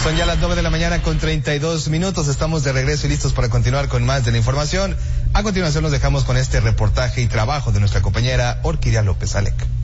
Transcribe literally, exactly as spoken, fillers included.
Son ya las nueve de la mañana con treinta y dos minutos. Estamos de regreso y listos para continuar con más de la información. A continuación nos dejamos con este reportaje y trabajo de nuestra compañera Orquídea López Alec.